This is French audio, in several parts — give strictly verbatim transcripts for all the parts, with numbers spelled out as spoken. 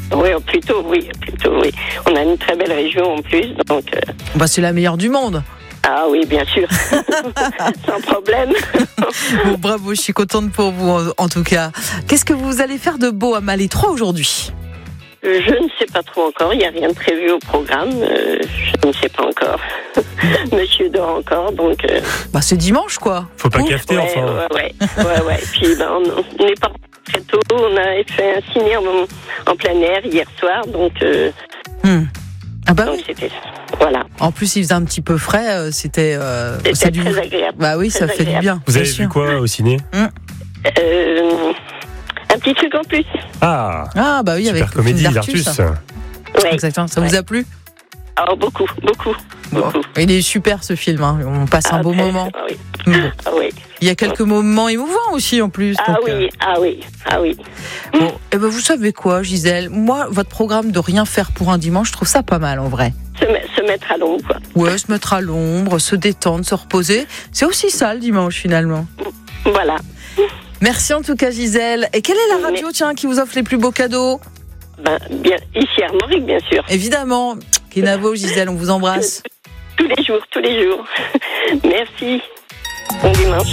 Oui, plutôt, oui, plutôt, oui. On a une très belle région en plus, donc... Euh... Bah, c'est la meilleure du monde. Ah oui, bien sûr. Sans problème. Bon, bravo, je suis contente pour vous, en, en tout cas. Qu'est-ce que vous allez faire de beau à Malais trois aujourd'hui ? Je ne sais pas trop encore, il n'y a rien de prévu au programme, euh, je ne sais pas encore. Monsieur dort encore, donc... Euh... Bah c'est dimanche, quoi. Faut pas Ouf, cafeter, ouais, enfin. Ouais, ouais, ouais, ouais. Puis ben, on n'est pas très tôt, on a fait un ciné en, en plein air hier soir, donc... Euh... Hmm. Ah bah donc oui. c'était... Voilà. En plus, il faisait un petit peu frais, euh, c'était... Euh, c'était c'est très du... agréable. Bah oui, très ça fait agréable. du bien. Vous avez sûr. vu quoi au ciné ? hmm. euh, Un petit truc en plus. Ah, Ah bah oui, super avec comédie, Dartus. l'Artus. Ouais. Exactement, ça Ouais. vous a plu ? Oh, beaucoup, beaucoup, Bon. beaucoup. Il est super ce film, hein. On passe Ah, un beau très- moment. Ah oui. Bon. Ah oui. Il y a quelques moments émouvants aussi en plus. Ah donc, oui, euh, ah oui, ah oui. Bon, et ben vous savez quoi, Gisèle ? Moi, votre programme de rien faire pour un dimanche, je trouve ça pas mal en vrai. Se, met- se mettre à l'ombre, quoi. Ouais, se mettre à l'ombre, se détendre, se reposer. C'est aussi ça le dimanche finalement. Voilà. Merci en tout cas, Gisèle. Et quelle est la radio, tiens, qui vous offre les plus beaux cadeaux ? Ben, bien, ici à Armorique, bien sûr. Évidemment. Kenavo, Gisèle, on vous embrasse. Tous les jours, tous les jours. Merci. Bon dimanche.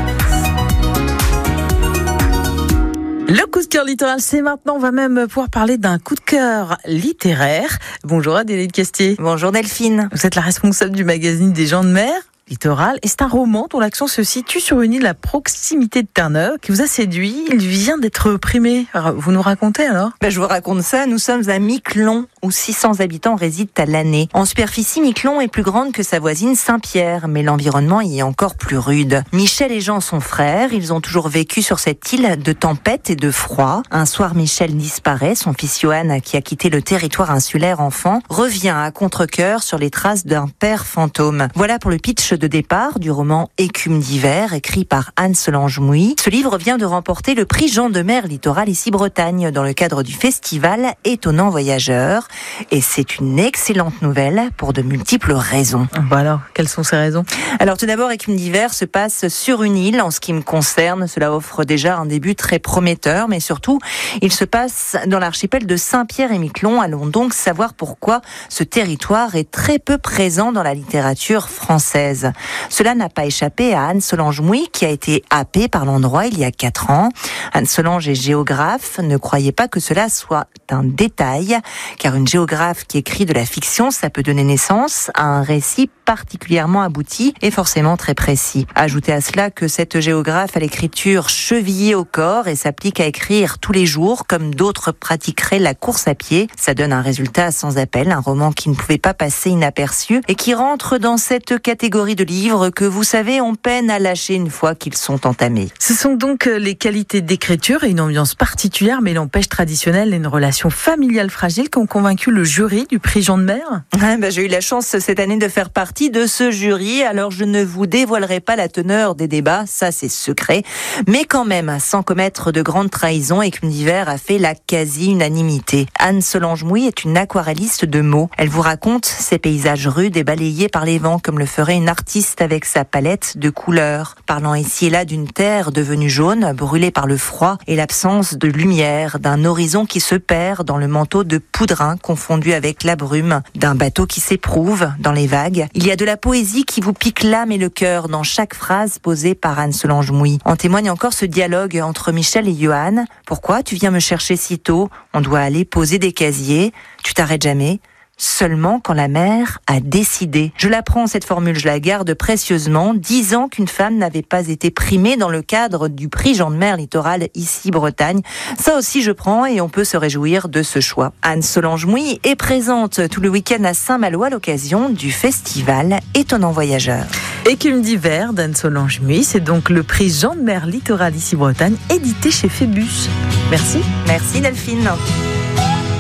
Le coup de cœur littoral, c'est maintenant. On va même pouvoir parler d'un coup de cœur littéraire. Bonjour Adélaïde Castier. Bonjour Delphine. Vous êtes la responsable du magazine des gens de mer, Littoral. Et c'est un roman dont l'action se situe sur une île à proximité de Terre-Neuve qui vous a séduit. Il vient d'être primé. Alors, vous nous racontez alors ? Ben, je vous raconte ça. Nous sommes à Miquelon, où six cents habitants résident à l'année. En superficie, Miquelon est plus grande que sa voisine Saint-Pierre, mais l'environnement y est encore plus rude. Michel et Jean sont frères. Ils ont toujours vécu sur cette île de tempête et de froid. Un soir, Michel disparaît. Son fils Johan, qui a quitté le territoire insulaire enfant, revient à contre-cœur sur les traces d'un père fantôme. Voilà pour le pitch de départ du roman Écume d'hiver, écrit par Anne-Solange Mouy. Ce livre vient de remporter le prix Jean de Mer Littoral ici Bretagne dans le cadre du festival Étonnant Voyageur. Et c'est une excellente nouvelle pour de multiples raisons. Bah alors, quelles sont ces raisons ? Alors tout d'abord, Écume d'hiver se passe sur une île. En ce qui me concerne, cela offre déjà un début très prometteur, mais surtout, il se passe dans l'archipel de Saint-Pierre et Miquelon. Allons donc savoir pourquoi ce territoire est très peu présent dans la littérature française. Cela n'a pas échappé à Anne-Solange Mouy, qui a été happée par l'endroit il y a quatre ans. Anne-Solange est géographe. Ne croyez pas que cela soit un détail, car une géographe qui écrit de la fiction, ça peut donner naissance à un récit particulièrement abouti et forcément très précis. Ajoutez à cela que cette géographe a l'écriture chevillée au corps et s'applique à écrire tous les jours, comme d'autres pratiqueraient la course à pied. Ça donne un résultat sans appel, un roman qui ne pouvait pas passer inaperçu et qui rentre dans cette catégorie de livres que, vous savez, on peine à lâcher une fois qu'ils sont entamés. Ce sont donc les qualités d'écriture et une ambiance particulière, mais l'empêche traditionnelle et une relation familiale fragile qui ont convaincu le jury du prix Jean de Mer. Ah ben, j'ai eu la chance cette année de faire partie de ce jury, alors je ne vous dévoilerai pas la teneur des débats, ça c'est secret, mais quand même, sans commettre de grandes trahisons, Écume d'hiver a fait la quasi-unanimité. Anne-Solange Mouy est une aquarelliste de mots. Elle vous raconte ces paysages rudes et balayés par les vents, comme le ferait une artiste avec sa palette de couleurs, parlant ici et là d'une terre devenue jaune, brûlée par le froid et l'absence de lumière, d'un horizon qui se perd dans le manteau de poudrin confondu avec la brume, d'un bateau qui s'éprouve dans les vagues. Il y a de la poésie qui vous pique l'âme et le cœur dans chaque phrase posée par Anne-Solange Mouy. En témoigne encore ce dialogue entre Michel et Johan. Pourquoi tu viens me chercher si tôt ? On doit aller poser des casiers. Tu t'arrêtes jamais ? Seulement quand la mère a décidé. Je la prends, cette formule, je la garde précieusement. Dix ans qu'une femme n'avait pas été primée dans le cadre du prix Jean de Mer Littoral ici Bretagne. Ça aussi je prends et on peut se réjouir de ce choix. Anne-Solange Mouy est présente tout le week-end à Saint-Malo à l'occasion du festival Étonnant Voyageur. Écume d'hiver d'Anne-Solange Mouy, c'est donc le prix Jean de Mer Littoral ici Bretagne, édité chez Phébus. Merci. Merci Delphine.